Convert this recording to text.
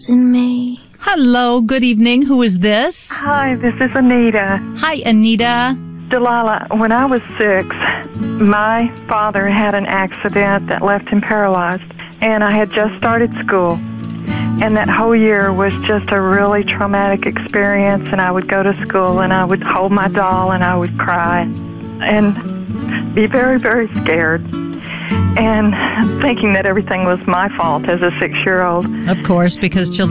in me. Hello, good evening. Who is this? Hi, this is Anita. Hi, Anita. Delilah, when I was 6, my father had an accident that left him paralyzed, and I had just started school. And that whole year was just a really traumatic experience, and I would go to school, and I would hold my doll, and I would cry, and be very, very scared, and thinking that everything was my fault as a 6-year-old. Of course, because children